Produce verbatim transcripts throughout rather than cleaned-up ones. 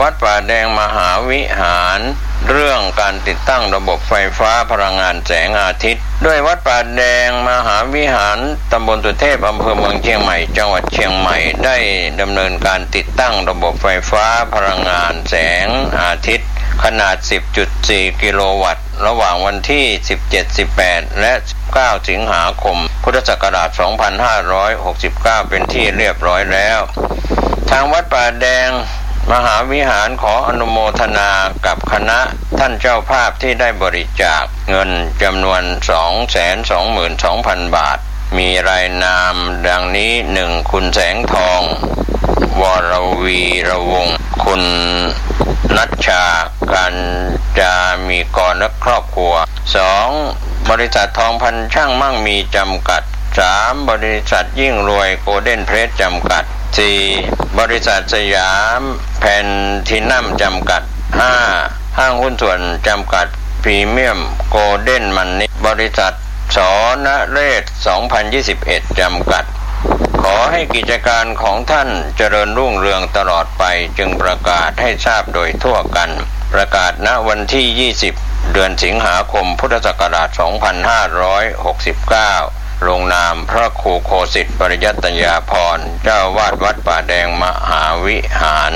วัดป่าแดงมหาวิหารเรื่องการติดตั้งระบบไฟฟ้าพลังงานแสงอาทิตย์ด้วยวัดป่าแดงมหาวิหารตำบลสุเทพอำเภอเมืองเชียงใหม่จังหวัดเชียงใหม่ได้ดำเนินการติดตั้งระบบไฟฟ้าพลังงานแสงอาทิตย์ขนาด สิบจุดสี่ กิโลวัตต์ระหว่างวันที่ สิบเจ็ด สิบแปด และ เก้า สิงหาคม พุทธศักราช สองพันห้าร้อยหกสิบเก้า เป็นที่เรียบร้อยแล้วทางวัดป่าแดงมหาวิหารขออนุโมทนากับคณะท่านเจ้าภาพที่ได้บริจาคเงินจำนวน สองแสนสองหมื่นสองพัน บาทมีรายนามดังนี้ หนึ่ง คุณแสงทองวรวีระวงศ์คุณนัชชาการจามีกรและครอบครัว สอง บริษัททองพันช่างมั่งมีจำกัด สาม บริษัทยิ่งรวยโกลเด้นเพรสจำกัด สี่ บริษัทสยามแพนทินัมจำกัด ห้า ห้างหุ้นส่วนจำกัดพรีเมียมโกลเด้นมันนี่บริษัทสนเรศสองพันยี่สิบเอ็ดจำกัดขอให้กิจการของท่านเจริญรุ่งเรืองตลอดไปจึงประกาศให้ทราบโดยทั่วกันประกาศณวันที่ยี่สิบเดือนสิงหาคมพุทธศักราชสองพันห้าร้อยหกสิบเก้าลงนามพระครูโคสิทธิ์ปริยัตยาภรณ์เจ้าวาดวัดป่าแดงมหาวิหาร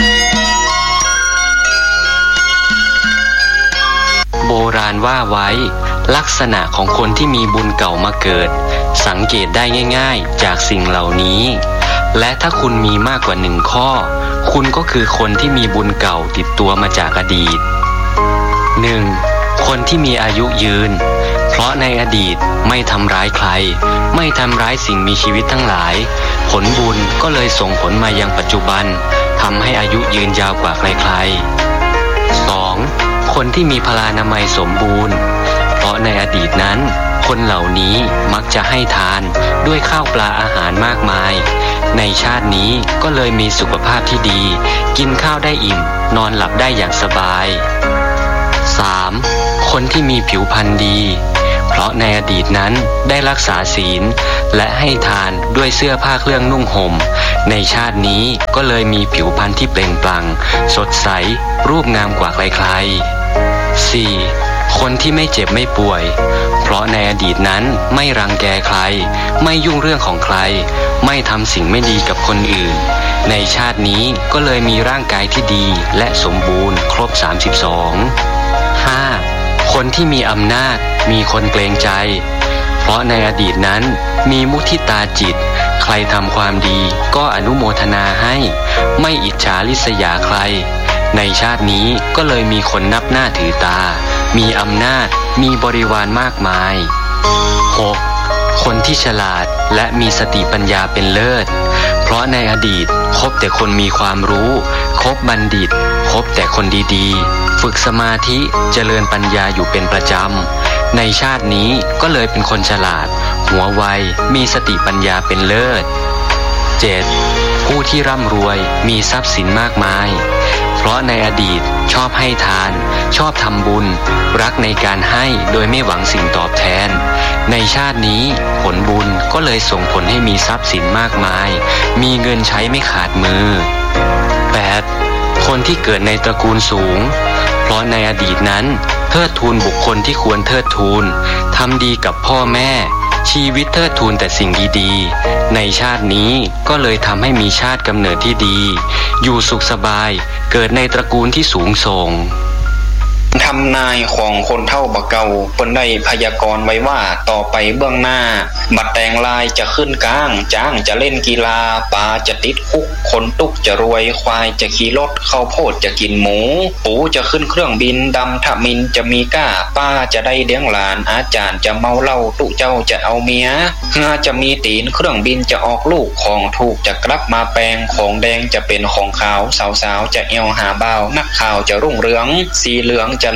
โบราณว่าไว้ลักษณะของคนที่มีบุญเก่ามาเกิดสังเกตได้ง่ายๆจากสิ่งเหล่านี้และถ้าคุณมีมากกว่าหนึ่งข้อคุณก็คือคนที่มีบุญเก่าติดตัวมาจากอดีต หนึ่ง คนที่มีอายุยืนเพราะในอดีตไม่ทำร้ายใครไม่ทำร้ายสิ่งมีชีวิตทั้งหลายผลบุญก็เลยส่งผลมายังปัจจุบันทำให้อายุยืนยาวกว่าใครๆ สอง คนที่มีพลานามัยสมบูรณ์เพราะในอดีตนั้นคนเหล่านี้มักจะให้ทานด้วยข้าวปลาอาหารมากมายในชาตินี้ก็เลยมีสุขภาพที่ดีกินข้าวได้อิ่มนอนหลับได้อย่างสบาย สาม คนที่มีผิวพรรณดีเพราะในอดีตนั้นได้รักษาศีลและให้ทานด้วยเสื้อผ้าเครื่องนุ่งห่มในชาตินี้ก็เลยมีผิวพรรณที่เปล่งปลั่งสดใสรูปงามกว่าใครๆ สี่ คนที่ไม่เจ็บไม่ป่วยเพราะในอดีตนั้นไม่รังแกใครไม่ยุ่งเรื่องของใครไม่ทำสิ่งไม่ดีกับคนอื่นในชาตินี้ก็เลยมีร่างกายที่ดีและสมบูรณ์ครบสามสิบสอง ห้า คนที่มีอำนาจมีคนเกรงใจเพราะในอดีตนั้นมีมุทิตาจิตใครทำความดีก็อนุโมทนาให้ไม่อิจฉาริษยาใครในชาตินี้ก็เลยมีคนนับหน้าถือตามีอำนาจมีบริวารมากมาย หก คนที่ฉลาดและมีสติปัญญาเป็นเลิศเพราะในอดีตคบแต่คนมีความรู้คบบัณฑิตคบแต่คนดีๆฝึกสมาธิเจริญปัญญาอยู่เป็นประจำในชาตินี้ก็เลยเป็นคนฉลาดหัวไวมีสติปัญญาเป็นเลิศ เจ็ด ผู้ที่ร่ำรวยมีทรัพย์สินมากมายเพราะในอดีตชอบให้ทานชอบทำบุญรักในการให้โดยไม่หวังสิ่งตอบแทนในชาตินี้ผลบุญก็เลยส่งผลให้มีทรัพย์สินมากมายมีเงินใช้ไม่ขาดมือ แปด คนที่เกิดในตระกูลสูงเพราะในอดีตนั้นเทิดทูนบุคคลที่ควรเทิดทูนทำดีกับพ่อแม่ชีวิตเทิดทูนแต่สิ่งดีๆในชาตินี้ก็เลยทำให้มีชาติกำเนิดที่ดีอยู่สุขสบายเกิดในตระกูลที่สูงส่งทำนายของคนเฒ่าบะเก่าเปิ้นได้พยากรณ์ไว้ว่าต่อไปเบื้องหน้าบัดแตงลายจะขึ้นก้างจ้างจะเล่นกีฬาปลาจะติดคุกคนตุกจะรวยควายจะขี่รถข้าวโพดจะกินหมูปูจะขึ้นเครื่องบินดำทมินจะมีก้าป้าจะได้เลี้ยงหลานอาจารย์จะเมาเหล้าตุเจ้าจะเอาเมียเฮือจะมีตีนเครื่องบินจะออกลูกของถูกจะกลับมาแปลงของแดงจะเป็นของขาวสาวๆจะเอวหาบ่าวนักข่าวจะรุ่งเรืองสีเหลืองจะลื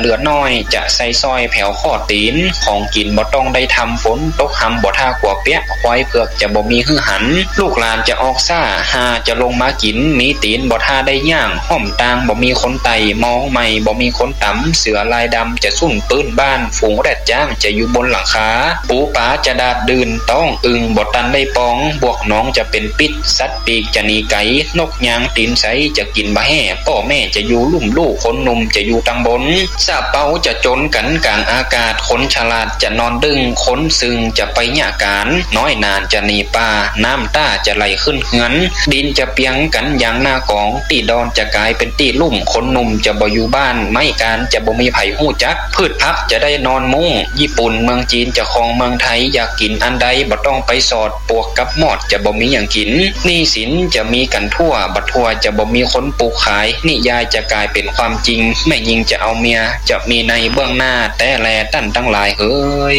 ลือน้อยจะใส่ซอยแผ่วข้อตีนของกินบ่ต้องได้ทำฝนตกหำบ่ท่ากว่าเปียควายเผือกจะบ่มีหื้อหันลูกหลานจะออกซ่าหาจะลงมากินมีตีนบ่ท่าได้ย่างห้อมตางบ่มีคนไต่มองใหม่บ่มีคนตำเสือลายดำจะสุ่นปื้นบ้านฝูงแรดจ้างจะอยู่บนหลังคาปูป๋าจะดาดดื่นต้องอึงบ่ตันได้ปองบวกน้องจะเป็นปิดสัตว์ปีกจะหนีไก่นกยางตีนใสจะกินบะแห่พ่อแม่จะอยู่ลุ่มลูกคนหนุ่มจะอยู่ตังบนซาเปาจะจนกันกลางอากาศคนฉลาดจะนอนดึงคนซึงจะไปหญ้าการน้อยนานจะหนีป่าน้ำต้าจะไหลขึ้นเหือนดินจะเปียงกันอย่างหน้ากองตีดอนจะกลายเป็นตีลุ่มคนหนุ่มจะบ่อยู่บ้านไม่การจะบ่มีไผหู้จักพืชพักจะได้นอนมุ้งญี่ปุ่นเมืองจีนจะครองเมืองไทยอยากกินอันใดบ่ต้องไปสอดปวกกับหมอดจะบ่มีอย่างกินหนี้สินจะมีกันทั่วบัดทั่วจะบ่มีคนปลูกขายนิยายจะกลายเป็นความจริงแม่ยิงจะเอาเมียจะมีในเบื้องหน้าแต่แลตั้นทั้งหลายเฮ้ย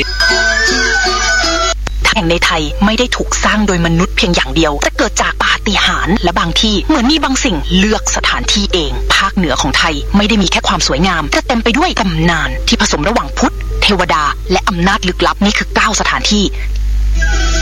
แห่งในไทยไม่ได้ถูกสร้างโดยมนุษย์เพียงอย่างเดียวแต่เกิดจากปาฏิหาริย์และบางที่เหมือนมีบางสิ่งเลือกสถานที่เองภาคเหนือของไทยไม่ได้มีแค่ความสวยงามแต่เต็มไปด้วยตำนานที่ผสมระหว่างพุทธเทวดาและอำนาจลึกลับนี่คือเก้าสถานที่